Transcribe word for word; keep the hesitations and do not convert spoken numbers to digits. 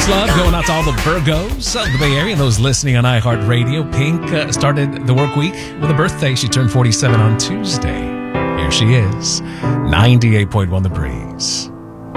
love going out to all the Virgos of the Bay Area and those listening on iHeartRadio. Pink uh, started the work week with a birthday. She turned forty-seven on Tuesday. Here she is, ninety-eight point one The Breeze.